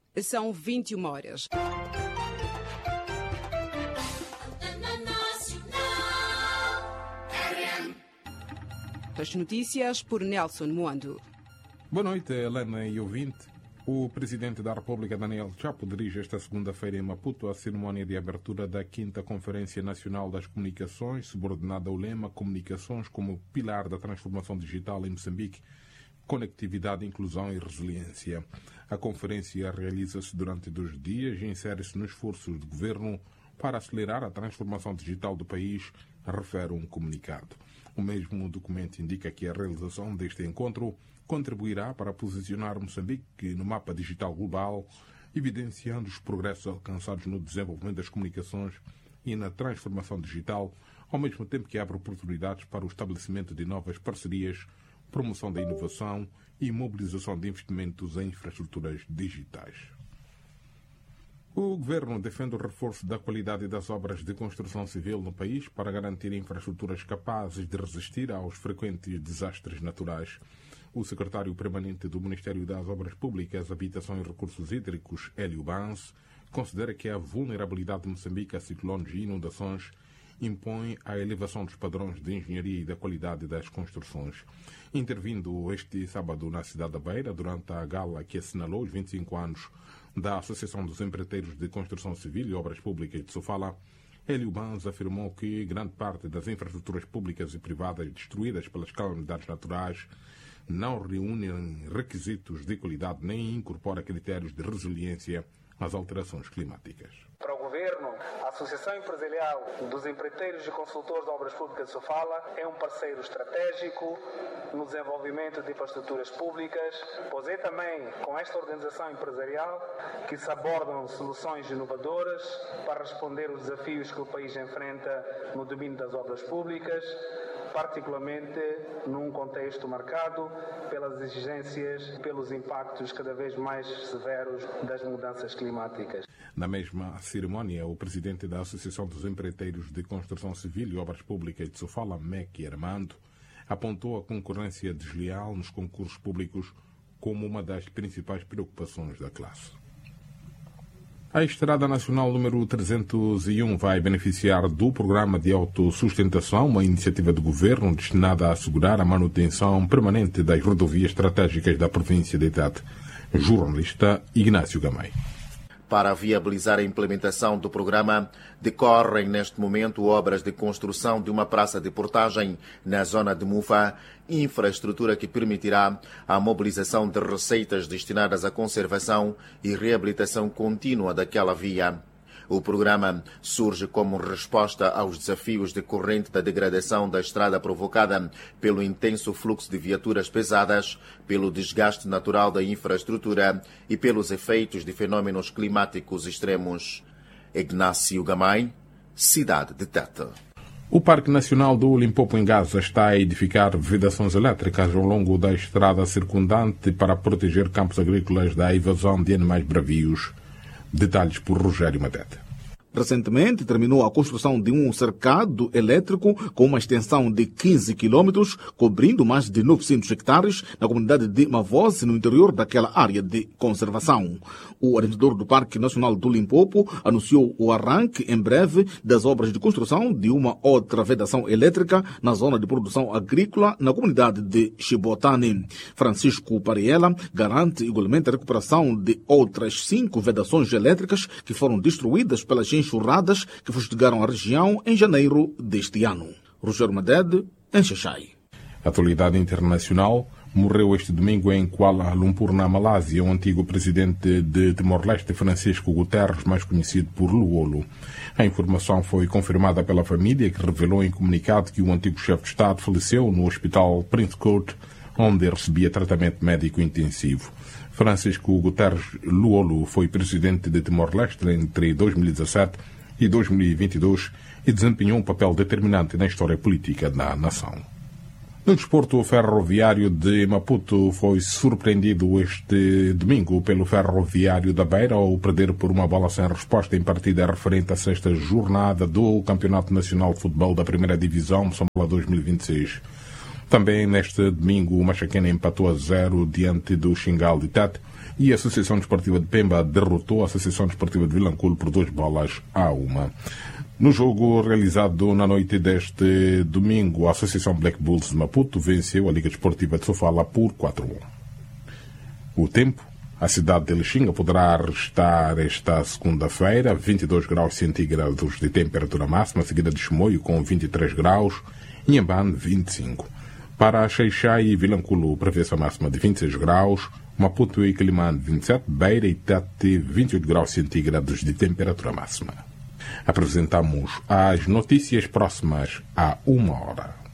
São 21 horas. As notícias por Nelson Moando. Boa noite, Helena e ouvinte. O Presidente da República, Daniel Chapo, dirige esta segunda-feira em Maputo a cerimónia de abertura da 5ª Conferência Nacional das Comunicações, subordinada ao lema Comunicações como pilar da transformação digital em Moçambique, conectividade, inclusão e resiliência. A conferência realiza-se durante 2 dias e insere-se nos esforços do Governo para acelerar a transformação digital do país, refere um comunicado. O mesmo documento indica que a realização deste encontro contribuirá para posicionar Moçambique no mapa digital global, evidenciando os progressos alcançados no desenvolvimento das comunicações e na transformação digital, ao mesmo tempo que abre oportunidades para o estabelecimento de novas parcerias, promoção da inovação e mobilização de investimentos em infraestruturas digitais. O Governo defende o reforço da qualidade das obras de construção civil no país para garantir infraestruturas capazes de resistir aos frequentes desastres naturais. O secretário permanente do Ministério das Obras Públicas, Habitação e Recursos Hídricos, Hélio Bans, considera que a vulnerabilidade de Moçambique a ciclones e inundações impõe a elevação dos padrões de engenharia e da qualidade das construções. Intervindo este sábado na cidade da Beira, durante a gala que assinalou os 25 anos da Associação dos Empreiteiros de Construção Civil e Obras Públicas de Sofala, Hélio Bans afirmou que grande parte das infraestruturas públicas e privadas destruídas pelas calamidades naturais não reúnem requisitos de qualidade nem incorpora critérios de resiliência às alterações climáticas. Para o Governo, a Associação Empresarial dos Empreiteiros e Consultores de Obras Públicas de Sofala é um parceiro estratégico no desenvolvimento de infraestruturas públicas, pois é também com esta organização empresarial que se abordam soluções inovadoras para responder aos desafios que o país enfrenta no domínio das obras públicas, particularmente num contexto marcado pelas exigências e pelos impactos cada vez mais severos das mudanças climáticas. Na mesma cerimónia, o presidente da Associação dos Empreiteiros de Construção Civil e Obras Públicas de Sofala, Meki Armando, apontou a concorrência desleal nos concursos públicos como uma das principais preocupações da classe. A Estrada Nacional número 301 vai beneficiar do Programa de Autossustentação, uma iniciativa do Governo destinada a assegurar a manutenção permanente das rodovias estratégicas da província de Tete. Jornalista Ignácio Gamay. Para viabilizar a implementação do programa, decorrem neste momento obras de construção de uma praça de portagem na zona de Mufa, infraestrutura que permitirá a mobilização de receitas destinadas à conservação e reabilitação contínua daquela via. O programa surge como resposta aos desafios decorrentes da degradação da estrada provocada pelo intenso fluxo de viaturas pesadas, pelo desgaste natural da infraestrutura e pelos efeitos de fenômenos climáticos extremos. Ignácio Gamay, cidade de Tete. O Parque Nacional do Limpopo em Gaza está a edificar vedações elétricas ao longo da estrada circundante para proteger campos agrícolas da invasão de animais bravios. Detalhes por Rogério Madete. Recentemente terminou a construção de um cercado elétrico com uma extensão de 15 quilômetros, cobrindo mais de 900 hectares na comunidade de Mavosi, no interior daquela área de conservação. O orientador do Parque Nacional do Limpopo anunciou o arranque em breve das obras de construção de uma outra vedação elétrica na zona de produção agrícola na comunidade de Chibotani. Francisco Pariela garante igualmente a recuperação de outras 5 vedações elétricas que foram destruídas pelas enxurradas que fustigaram a região em janeiro deste ano. Rogério Madede, em Xaixai. Atualidade internacional. Morreu este domingo em Kuala Lumpur, na Malásia, o antigo presidente de Timor-Leste, Francisco Guterres, mais conhecido por Luolo. A informação foi confirmada pela família, que revelou em comunicado que o antigo chefe de Estado faleceu no hospital Prince Court, onde recebia tratamento médico intensivo. Francisco Guterres Luolo foi presidente de Timor-Leste entre 2017 e 2022 e desempenhou um papel determinante na história política da nação. No desporto, o Ferroviário de Maputo foi surpreendido este domingo pelo Ferroviário da Beira ao perder por uma bola sem resposta em partida referente à 6ª jornada do Campeonato Nacional de Futebol da Primeira Divisão, Moçambola 2026. Também neste domingo, o Machaquena empatou a 0 diante do Xingal de Tete e a Associação Desportiva de Pemba derrotou a Associação Desportiva de Vilanculo por 2-1. No jogo realizado na noite deste domingo, a Associação Black Bulls de Maputo venceu a Liga Desportiva de Sofala por 4-1. O tempo: a cidade de Lixinga poderá restar esta segunda-feira 22 graus centígrados de temperatura máxima, seguida de Chimoio com 23 graus, Inhambane 25. Para Xaixai e Vilanculo prevê-se a máxima de 26 graus, Maputo e Quelimane 27, Beira e Tete 28 graus centígrados de temperatura máxima. Apresentamos as notícias próximas a 1 hora.